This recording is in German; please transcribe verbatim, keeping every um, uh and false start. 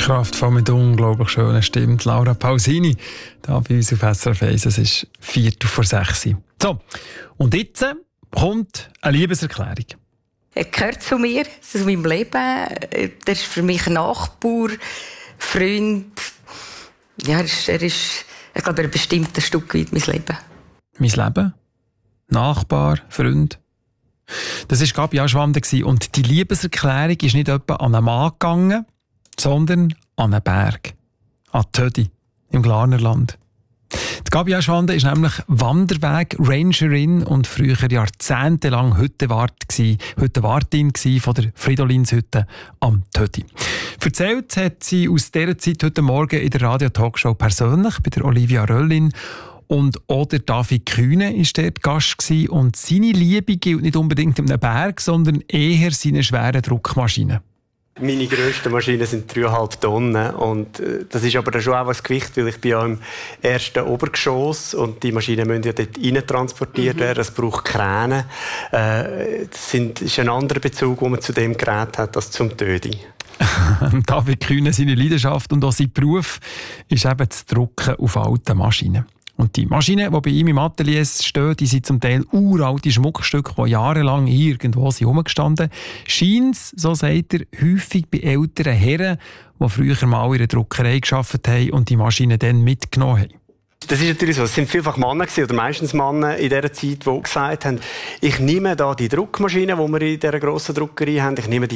Kraftvoll mit unglaublich schöner Stimme. Laura Pausini, da bei uns auf S R F eins. Es ist Viertel vor sechs. So, und jetzt kommt eine Liebeserklärung. Er gehört zu mir, zu meinem Leben. Er ist für mich ein Nachbar, Freund. Ja, er ist, er ist ich glaube, er bestimmt ein Stück weit mein Leben. Mein Leben? Nachbar, Freund? Das war Gabi Aschwande und die Liebeserklärung ist nicht etwa an einen Mann gegangen, sondern an einen Berg. An Tödi im Glarnerland. Die Gabi Aschwande ist nämlich Wanderweg-Rangerin und früher jahrzehntelang Hüttenwart gsi, Hüttenwartin gsi von der Fridolinshütte am Tödi. Erzählt hat sie aus dieser Zeit heute Morgen in der Radio-Talkshow persönlich bei der Olivia Röllin. Und auch der David Kühne war dort Gast gewesen. Und seine Liebe gilt nicht unbedingt einem Berg, sondern eher seine schweren Druckmaschinen. Meine grössten Maschinen sind dreieinhalb Tonnen und äh, das ist aber dann schon auch ein Gewicht, weil ich bin ja im ersten Obergeschoss und die Maschinen müssen ja dort rein transportiert werden, es braucht Kräne. Äh, das sind, ist ein anderer Bezug, den man zu dem Gerät hat, als zum Tödi. David Kühne, seine Leidenschaft und auch sein Beruf ist eben das Drucken auf alten Maschinen. Und die Maschinen, die bei ihm im Atelier stehen, die sind zum Teil uralte Schmuckstücke, die jahrelang irgendwo herumgestanden sind. Scheint es, so sagt er, häufig bei älteren Herren, die früher mal in der Druckerei gearbeitet haben und die Maschinen dann mitgenommen haben. Das ist natürlich so. Es sind vielfach Männer gewesen, oder meistens Männer in dieser Zeit, die gesagt haben, ich nehme da die Druckmaschine, die wir in dieser grossen Druckerei haben, ich nehme die